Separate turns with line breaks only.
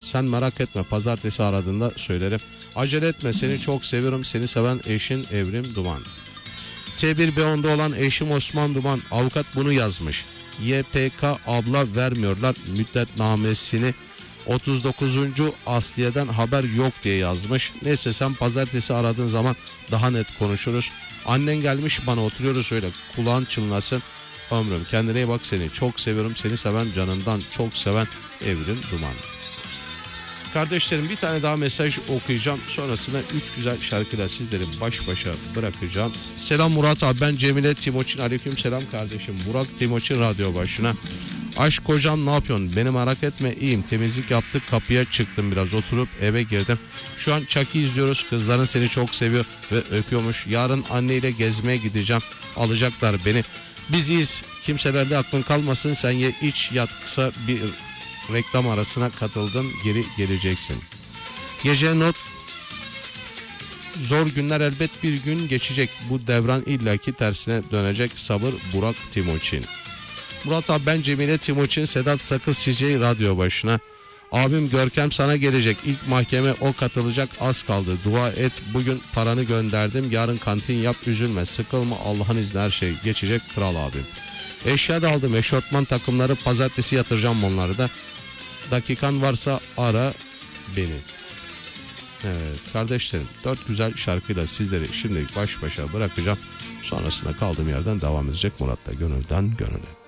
Sen merak etme, pazartesi aradığında söylerim. Acele etme, seni çok seviyorum, seni seven eşin Evrim Duman. T1B10'da olan eşim Osman Duman, avukat bunu yazmış. YPK abla vermiyorlar müddetnamesini, 39. Asliye'den haber yok diye yazmış. Neyse, sen pazartesi aradığın zaman daha net konuşuruz. Annen gelmiş bana, oturuyoruz öyle, kulağın çınlasın. Ömrüm, kendine iyi bak, seni çok seviyorum, seni seven, canından çok seven Evrim Duman. Kardeşlerim, bir tane daha mesaj okuyacağım. Sonrasında 3 güzel şarkıyla sizleri baş başa bırakacağım. Selam Murat abi, ben Cemile Timoçin. Aleyküm selam kardeşim. Burak Timoçin radyo başına. Aşk kocam ne yapıyorsun? Beni merak etme, iyiyim. Temizlik yaptık, kapıya çıktım, biraz oturup eve girdim. Şu an Chucky izliyoruz. Kızların seni çok seviyor ve öpüyormuş. Yarın anneyle gezmeye gideceğim. Alacaklar beni. Biz iyiyiz. Kimselerde aklın kalmasın. Sen ye, iç, yat. Kısa bir reklam arasına katıldın, geri geleceksin. Gece not. Zor günler elbet bir gün geçecek. Bu devran illaki tersine dönecek. Sabır, Burak Timoçin. Murat abi, ben Cemile Timoçin, Sedat Sakız Çiçeği radyo başına. Abim Görkem sana gelecek. İlk mahkeme o katılacak, az kaldı. Dua et, bugün paranı gönderdim. Yarın kantin yap, üzülme, sıkılma, Allah'ın izniyle her şey geçecek kral abim. Eşya da aldım, eşortman takımları, pazartesi yatıracağım onları da. Dakikan varsa ara beni. Evet kardeşlerim, 4 güzel şarkıyla sizleri şimdilik baş başa bırakacağım. Sonrasında kaldığım yerden devam edecek Murat'la Gönülden Gönüle.